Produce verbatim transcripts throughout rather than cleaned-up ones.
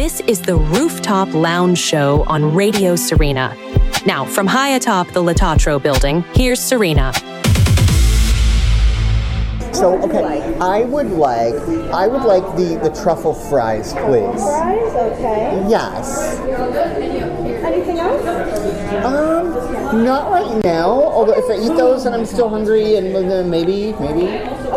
This is the Rooftop Lounge Show on Radio Serena. Now, from high atop the Latatro building, here's Serena. So, okay, I would like, I would like the, the truffle fries, please. Fries, okay. Yes. Anything else? Um, not right now. Although if I eat those and I'm still hungry, and then maybe, maybe.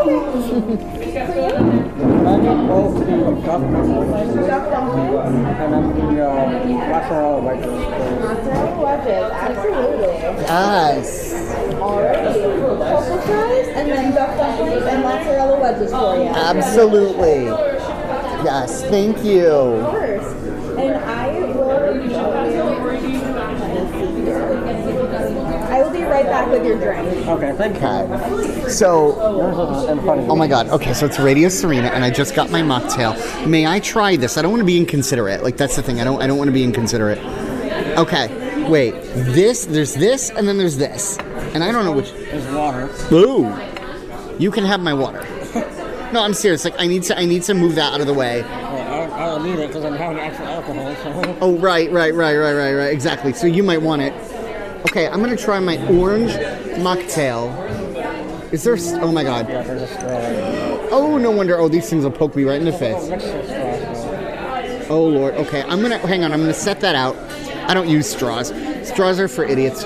I got both the duck dumplings and then the uh, mozzarella wedges. Mozzarella wedges, absolutely. Yes. Alrighty. Truffle fries and then duck dumplings and mozzarella wedges for you. Absolutely. Yes, thank you. Of course. And I will be I will be right back with your drink. Okay, thank you. Okay. So, oh my God. Okay, so it's Radio Serena, and I just got my mocktail. May I try this? I don't want to be inconsiderate. Like, that's the thing. I don't. I don't want to be inconsiderate. Okay. Wait. This. There's this, and then there's this, and I don't know which. There's water. Ooh. You can have my water. No, I'm serious. Like, I need to. I need to move that out of the way. Well, I, don't, I don't need it because I'm having actual alcohol. So. Oh, right, right, right, right, right, right. Exactly. So you might want it. Okay, I'm gonna try my orange mocktail. Is there? Oh my God. Yeah, there's a straw. Oh, no wonder. Oh, these things will poke me right in the face. Oh Lord. Okay, I'm gonna hang on. I'm gonna set that out. I don't use straws. Straws are for idiots.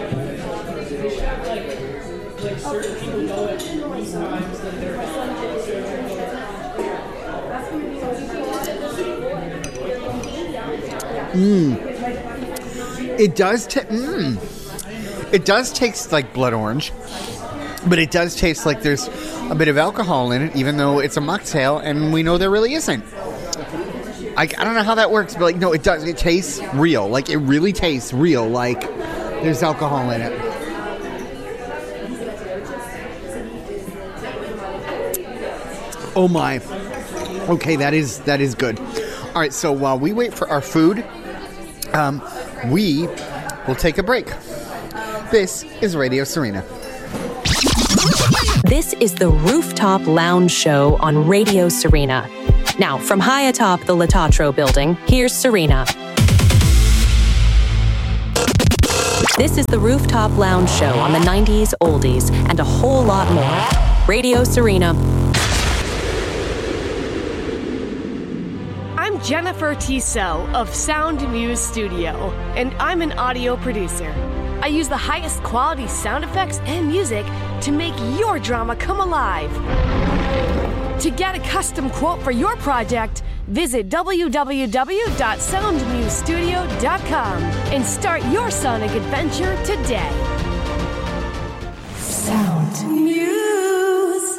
Mmm. It does. T- mmm. It does taste like blood orange, but it does taste like there's a bit of alcohol in it, even though it's a mocktail, and we know there really isn't. I, I don't know how that works, but like, no, it does. It tastes real. Like, it really tastes real. Like, there's alcohol in it. Oh my. Okay, that is that is good. All right, so while we wait for our food, um, we will take a break. This is Radio Serena. This is the Rooftop Lounge Show on Radio Serena. Now, from high atop the Latatro building, here's Serena. This is the Rooftop Lounge Show on the nineties, oldies, and a whole lot more. Radio Serena. I'm Jennifer Tissot of Sound Muse Studio, and I'm an audio producer. I use the highest quality sound effects and music to make your drama come alive. To get a custom quote for your project, visit w w w dot sound muse studio dot com and start your sonic adventure today. Sound Muse.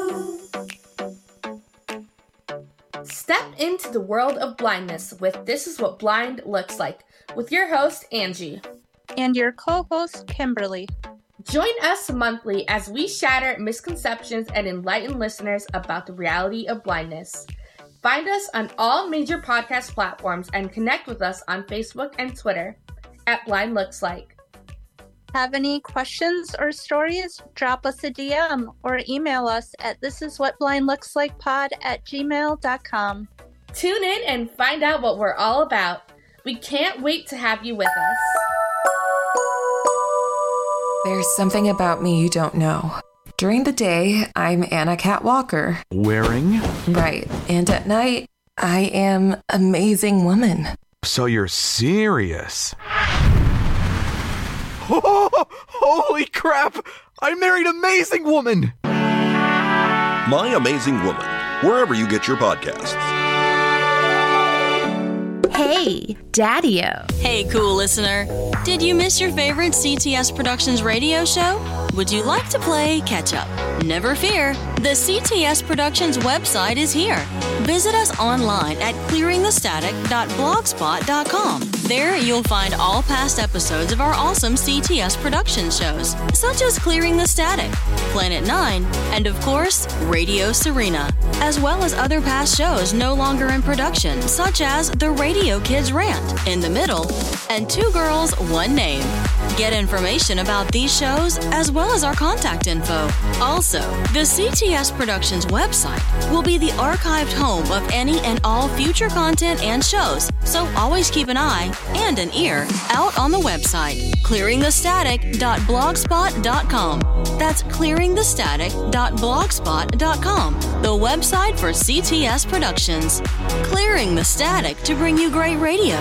Step into the world of blindness with This Is What Blind Looks Like with your host, Angie. And your co-host, Kimberly. Join us monthly as we shatter misconceptions and enlighten listeners about the reality of blindness. Find us on all major podcast platforms and connect with us on Facebook and Twitter at Blind Looks Like. Have any questions or stories? Drop us a D M or email us at thisiswhatblindlookslike.pod at gmail dot com. Tune in and find out what we're all about. We can't wait to have you with us. There's something about me you don't know. During the day, I'm Anna Cat Walker. Wearing? Right. And at night, I am Amazing Woman. So you're serious? Oh, holy crap! I married Amazing Woman! My Amazing Woman, wherever you get your podcasts. Hey, Daddy-O. Hey, cool listener. Did you miss your favorite C T S Productions radio show? Would you like to play catch-up? Never fear. The C T S Productions website is here. Visit us online at clearing the static dot blogspot dot com. There, you'll find all past episodes of our awesome C T S Productions shows, such as Clearing the Static, Planet Nine, and of course, Radio Serena, as well as other past shows no longer in production, such as The Radio Kids Rant, In the Middle, and Two Girls, One Name. Get information about these shows as well as our contact info. Also, the C T S Productions website will be the archived home home of any and all future content and shows, so always keep an eye and an ear out on the website, clearing the static dot blogspot dot com. That's clearing the static dot blogspot dot com, the website for C T S Productions. Clearing the static to bring you great radio.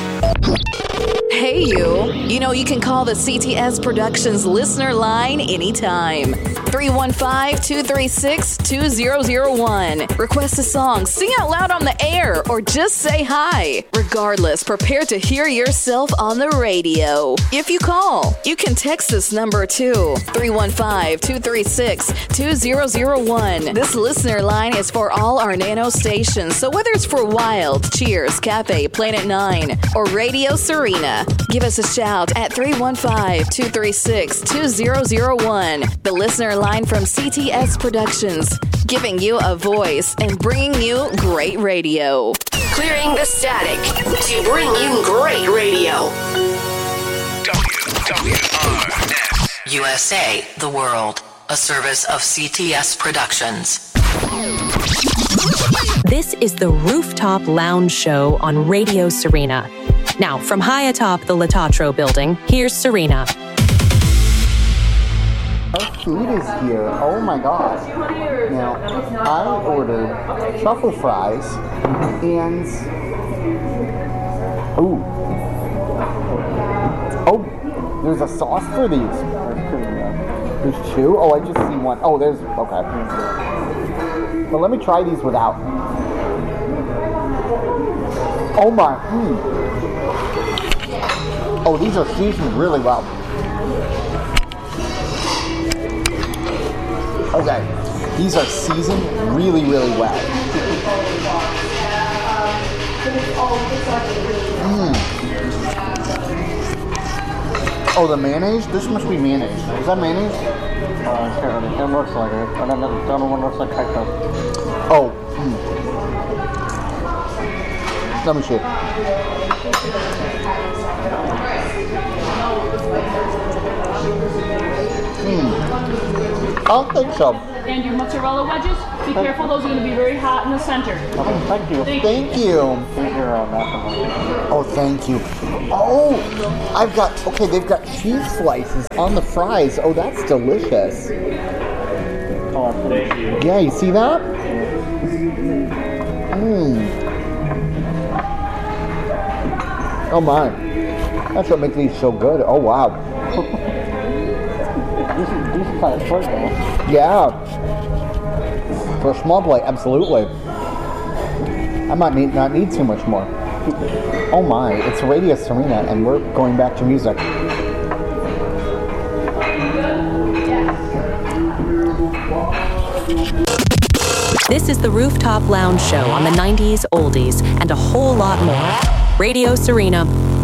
Hey, you. You know you can call the C T S Productions listener line anytime. three one five, two three six, two zero zero one. Request a song, sing out loud on the air, or just say hi. Regardless, prepare to hear yourself on the radio. If you call, you can text this number too. three one five, two three six, two zero zero one. This listener line is for all our nano stations, so whether it's for Wild, Cheers, Cafe, Planet nine, or Radio Serena, give us a shout at three one five, two three six, two zero zero one. The listener line from C T S Productions, giving you a voice and bringing you great radio. Clearing the static to bring you great radio. W W R S. U S A, the world. A service of C T S Productions. This is the Rooftop Lounge Show on Radio Serena. Now, from high atop the Latatro building, here's Serena. Our food is here. Oh my god. Now, I ordered truffle fries and... Ooh. Oh, there's a sauce for these. There's two? Oh, I just see one. Oh, there's... Okay. But let me try these without. Oh my... Hmm. Oh, these are seasoned really well. Okay, these are seasoned really, really well. Mm. Oh, the mayonnaise? This must be mayonnaise. Is that mayonnaise? Uh, sure, it looks like it. And then the other one looks like ketchup. Oh. Mm. Let me see. Mm. I don't think so. And your mozzarella wedges, be careful, those are going to be very hot in the center. Okay, thank you. Thank, thank you. Oh, thank you. Oh, I've got, okay, they've got cheese slices on the fries. Oh, that's delicious. Oh, thank you. Yeah, you see that? Mmm. Oh my. That's what makes these so good. Oh, wow. This is decent sized plate though. Yeah. For a small plate, absolutely. I might need, not need too much more. Oh my, it's Radio Serena and we're going back to music. This is the Rooftop Lounge Show on the nineties oldies and a whole lot more. Radio Serena.